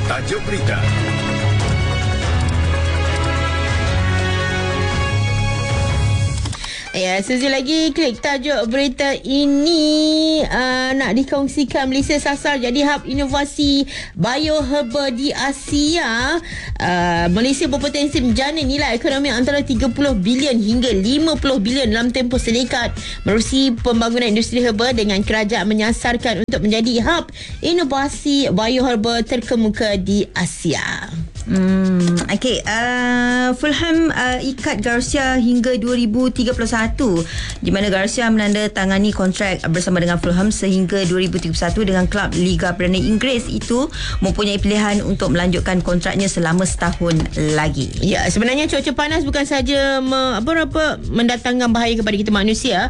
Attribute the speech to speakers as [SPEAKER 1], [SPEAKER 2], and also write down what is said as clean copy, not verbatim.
[SPEAKER 1] Tajuk berita.
[SPEAKER 2] Ya, sekejap lagi klik tajuk berita ini nak dikongsikan. Malaysia sasar jadi hub inovasi bioherba di Asia. Malaysia berpotensi menjana nilai ekonomi antara 30 bilion hingga 50 bilion dalam tempoh sedekat menerusi pembangunan industri herba dengan kerajaan menyasarkan untuk menjadi hub inovasi bioherba terkemuka di Asia.
[SPEAKER 3] Okey, Fulham ikat Garcia hingga 2031, di mana Garcia menandatangani kontrak bersama dengan Fulham sehingga 2031 dengan klub Liga Perdana Inggeris itu mempunyai pilihan untuk melanjutkan kontraknya selama setahun lagi.
[SPEAKER 2] Ya, sebenarnya cuaca panas bukan saja mendatangkan bahaya kepada kita manusia,